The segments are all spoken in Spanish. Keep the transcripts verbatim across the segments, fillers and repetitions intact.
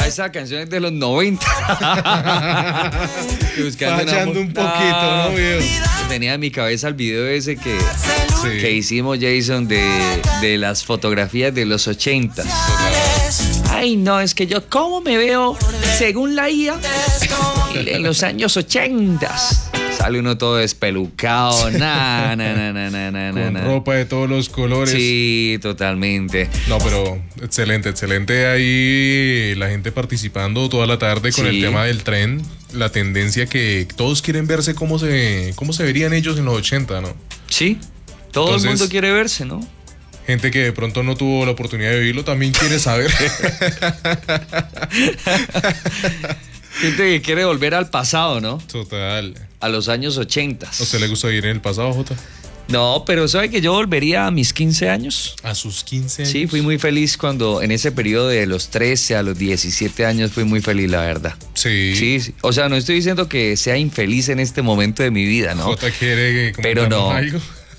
Ah, esa canción es de los noventa. Fallando un poquito, ¿no, viejo? Tenía en mi cabeza el video ese que, Sí. que hicimos, Jason, de, de las fotografías de los ochentas. Ay, no, es que yo, ¿cómo me veo según la I A en los años ochentas? Sale uno todo despelucado, na, na, na, na, na, na, Con na. ropa de todos los colores. Sí, totalmente. No, pero excelente, excelente ahí la gente participando toda la tarde con Sí. el tema del tren, la tendencia que todos quieren verse cómo se, cómo se verían ellos en los ochenta, ¿no? Sí, todo Entonces, el mundo quiere verse, ¿no? Gente que de pronto no tuvo la oportunidad de vivirlo también quiere saber. Gente que quiere volver al pasado, ¿no? Total. A los años ochentas. ¿A usted le gusta vivir en el pasado, Jota? No, pero ¿sabe que yo volvería a mis quince años? A sus quince años. Sí, fui muy feliz cuando en ese periodo de los trece a los diecisiete años fui muy feliz, la verdad. Sí. Sí, sí. O sea, no estoy diciendo que sea infeliz en este momento de mi vida, ¿no? Jota quiere que Pero no. algo.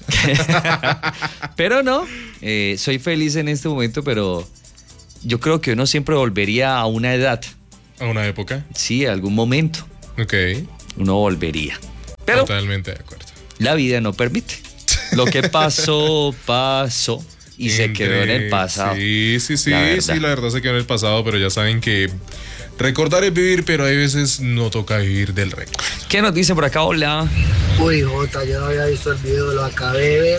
Pero no, eh, soy feliz en este momento, pero yo creo que uno siempre volvería a una edad. A una época. Sí, a algún momento Ok. uno volvería. Pero Totalmente de acuerdo. la vida no permite. Lo que pasó, pasó y se Entre- quedó en el pasado. Sí, sí, sí, La verdad. sí, la verdad se quedó en el pasado, pero ya saben que recordar es vivir, pero hay veces no toca vivir del recuerdo. ¿Qué nos dice por acá? Hola. Uy, Jota, yo no había visto el video, lo acabé de ver.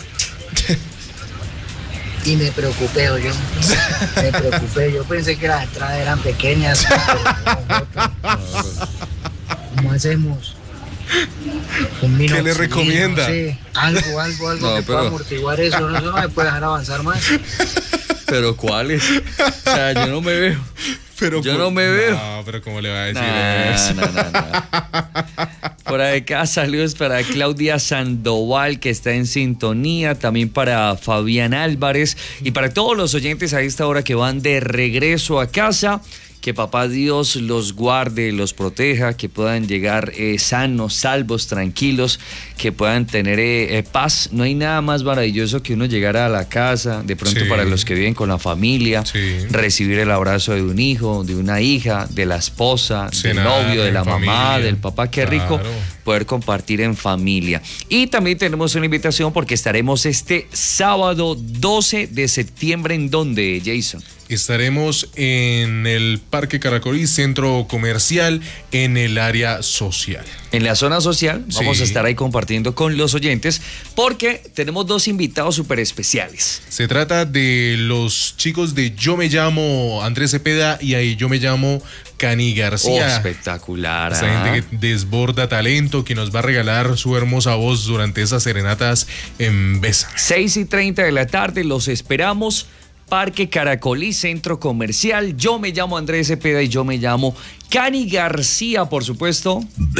Y me preocupé, yo me preocupé. Yo pensé que las entradas eran pequeñas. Pero no, Jota. ¿Cómo hacemos? Un minuto. ¿Qué le recomienda? Sí, algo, algo, algo No, que pero- pueda amortiguar eso. No, eso no me puede dejar avanzar más. ¿Pero cuáles? O sea, yo no me veo. Pero Yo por- no me veo. No, pero ¿cómo le va a decir Nah, eso? nah, nah, nah. Por acá saludos para Claudia Sandoval, que está en sintonía, también para Fabián Álvarez y para todos los oyentes a esta hora que van de regreso a casa. Que papá Dios los guarde, los proteja, que puedan llegar eh, sanos, salvos, tranquilos, que puedan tener eh, eh, paz. No hay nada más maravilloso que uno llegar a la casa, de pronto Sí. para los que viven con la familia, Sí. recibir el abrazo de un hijo, de una hija, de la esposa, Cenar del novio, de en la mamá, familia. del papá. Qué rico Claro. poder compartir en familia. Y también tenemos una invitación porque estaremos este sábado doce de septiembre. ¿En dónde, Jason? Estaremos en el Parque Caracolí, centro comercial, en el área social. En la zona social. Vamos Sí. a estar ahí compartiendo con los oyentes porque tenemos dos invitados súper especiales. Se trata de los chicos de Yo Me Llamo Andrés Cepeda y ahí Yo Me Llamo Cani Oh, García. espectacular. Esa ¿ah? gente que desborda talento, que nos va a regalar su hermosa voz durante esas serenatas en Bésame. seis y treinta de la tarde, los esperamos. Parque Caracolí, centro comercial. Yo me llamo Andrés Cepeda y yo me llamo Cani García, por supuesto.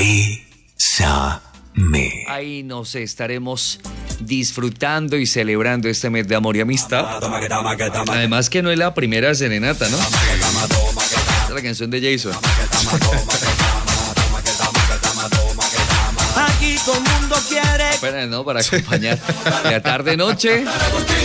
Bésame. Ahí nos estaremos disfrutando y celebrando este mes de amor y amistad. Además que no es la primera serenata, ¿no? Esta es la canción de Jason. Aquí todo el mundo quiere. Apenas, ¿no? Para acompañar la tarde-noche.